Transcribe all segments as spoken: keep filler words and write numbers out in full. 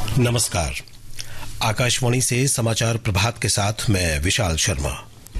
नमस्कार। आकाशवाणी से समाचार प्रभात के साथ मैं विशाल शर्मा।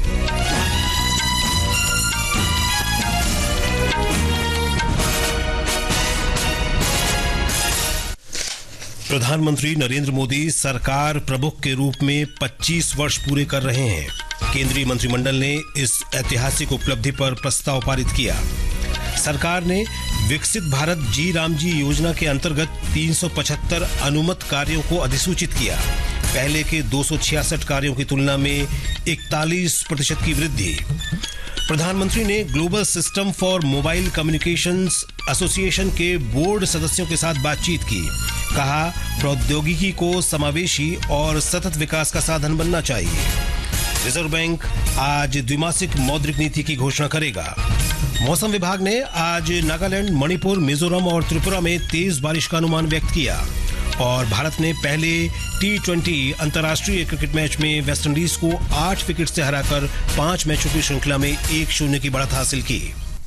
प्रधानमंत्री नरेंद्र मोदी सरकार प्रमुख के रूप में पच्चीस वर्ष पूरे कर रहे हैं। केंद्रीय मंत्रिमंडल ने इस ऐतिहासिक उपलब्धि पर प्रस्ताव पारित किया। सरकार ने विकसित भारत जी राम जी योजना के अंतर्गत तीन सौ पचहत्तर अनुमत कार्यों को अधिसूचित किया। पहले के दो सौ छियासठ कार्यों की तुलना में इकतालीस प्रतिशत की वृद्धि। प्रधानमंत्री ने global system for mobile communications association के बोर्ड सदस्यों के साथ बातचीत की। कहा, प्रौद्योगिकी को समावेशी और सतत विकास का साधन बनना चाहिए। रिजर्व बैंक आज द्विमासिक मौद्रिक नीति की घोषणा करेगा। मौसम विभाग ने आज नागालैंड, मणिपुर, मिजोरम और त्रिपुरा में तेज बारिश का अनुमान व्यक्त किया। और भारत ने पहले टी ट्वेंटी अंतर्राष्ट्रीय क्रिकेट मैच में वेस्टइंडीज को आठ विकेट से हराकर पांच मैचों की श्रृंखला में एक शून्य की बढ़त हासिल की।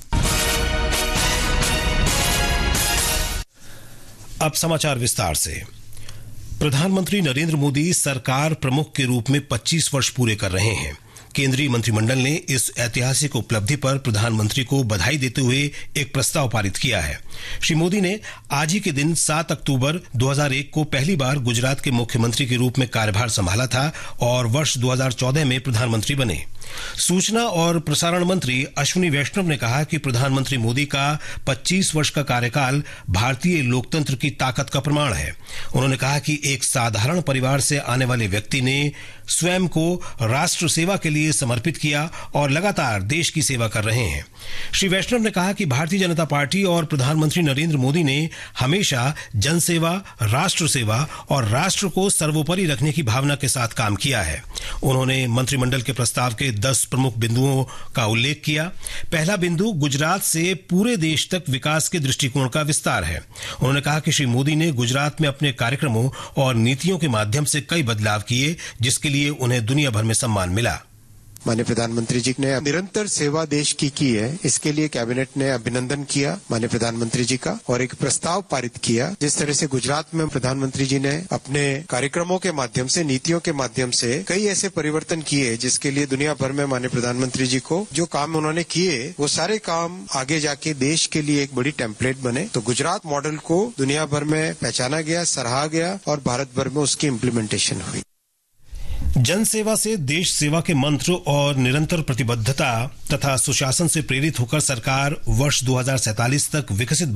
अब समाचार विस्तार से। प्रधानमंत्री नरेंद्र मोदी सरकार प्रमुख के रूप में पच्चीस वर्ष पूरे कर रहे हैं। केंद्रीय मंत्रिमंडल ने इस ऐतिहासिक उपलब्धि पर प्रधानमंत्री को बधाई देते हुए एक प्रस्ताव पारित किया है। श्री मोदी ने आज ही के दिन सात अक्टूबर दो हज़ार एक को पहली बार गुजरात के मुख्यमंत्री के रूप में कार्यभार संभाला था और वर्ष दो हज़ार चौदह में प्रधानमंत्री बने। सूचना और प्रसारण मंत्री अश्विनी वैष्णव ने कहा कि प्रधानमंत्री मोदी का पच्चीस वर्ष का कार्यकाल भारतीय लोकतंत्र की ताकत का प्रमाण है। उन्होंने कहा कि एक साधारण परिवार से आने वाले व्यक्ति ने स्वयं को राष्ट्र सेवा के लिए समर्पित किया और लगातार देश की सेवा कर रहे हैं। श्री वैष्णव ने कहा कि भारतीय जनता पार्टी और प्रधानमंत्री नरेंद्र मोदी ने हमेशा जनसेवा, राष्ट्र सेवा और राष्ट्र को सर्वोपरि रखने की भावना के साथ काम किया है। उन्होंने मंत्रिमंडल के प्रस्ताव के दस प्रमुख बिंदुओं का उल्लेख किया। पहला बिंदु गुजरात से पूरे देश तक विकास के दृष्टिकोण का विस्तार है। उन्होंने कहा कि श्री मोदी ने गुजरात में अपने कार्यक्रमों और नीतियों के माध्यम से कई बदलाव किए, जिसके लिए उन्हें दुनिया भर में सम्मान मिला। माननीय प्रधानमंत्री जी ने निरंतर सेवा देश की की है, इसके लिए कैबिनेट ने अभिनंदन किया माननीय प्रधानमंत्री जी का और एक प्रस्ताव पारित किया। जिस तरह से गुजरात में प्रधानमंत्री जी ने अपने कार्यक्रमों के माध्यम से, नीतियों के माध्यम से कई ऐसे परिवर्तन किए, जिसके लिए दुनिया भर में माननीय प्रधानमंत्री जी को जो काम उन्होंने किए, वो सारे काम आगे जाके देश के लिए एक बड़ी टेम्पलेट बने। तो गुजरात मॉडल को दुनिया भर में पहचाना गया, सराहा गया और भारत भर में उसकी इम्प्लीमेंटेशन हुई। जन सेवा से देश सेवा के मंत्र और निरंतर प्रतिबद्धता तथा सुशासन से प्रेरित होकर सरकार वर्ष दो हज़ार सैंतालीस तक विकसित